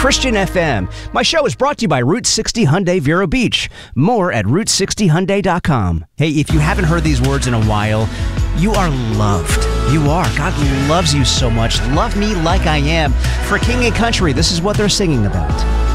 Christian FM. My show is brought to you by Route 60 Hyundai Vero Beach. More at Route60Hyundai.com. Hey, if you haven't heard these words in a while, you are loved. You are. God loves you so much. Love me like I am. For King and Country, this is what they're singing about.